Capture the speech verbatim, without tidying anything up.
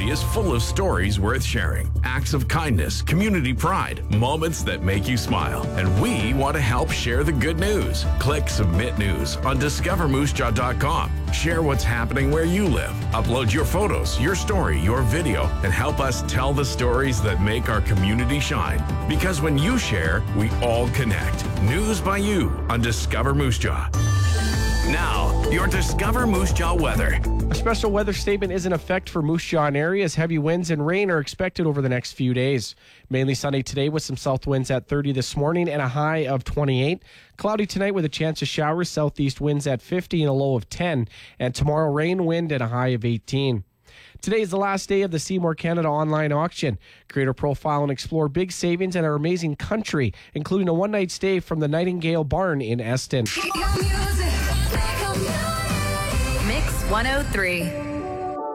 community is full of stories worth sharing, acts of kindness, community pride, moments that make you smile. And we want to help share the good news. Click Submit News on discover moose jaw dot com. Share what's happening where you live. Upload your photos, your story, your video, and help us tell the stories that make our community shine. Because when you share, we all connect. News by you on Discover Moose Jaw. Now, your Discover Moose Jaw weather. A special weather statement is in effect for Moose Jaw areas. Heavy winds and rain are expected over the next few days. Mainly sunny today with some south winds at thirty this morning and a high of twenty-eight. Cloudy tonight with a chance of showers, southeast winds at fifty and a low of ten. And tomorrow, rain, wind at a high of eighteen. Today is the last day of the Seymour Canada online auction. Create a profile and explore big savings in our amazing country, including a one-night stay from the Nightingale Barn in Eston. Mix one oh three.